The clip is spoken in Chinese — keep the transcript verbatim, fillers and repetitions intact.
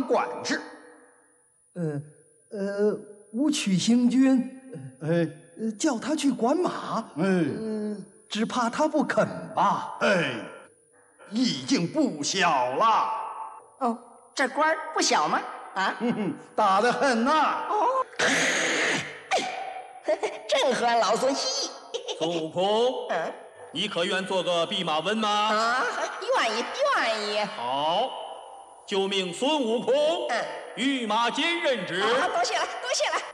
管事。 呃呃，武曲星君，呃呃，叫他去管马， 哎， 呃，只怕他不肯吧？ 哎，已经不小了。 哦，这官儿不小吗？啊， 哼哼，大得很呐。 哦，正合老孙心意。 孙悟空， 嗯， 你可愿做个弼马温吗？ 啊，愿意，愿意。 好，就命孙悟空嗯， 御马监任职。 好，多谢了，多谢了。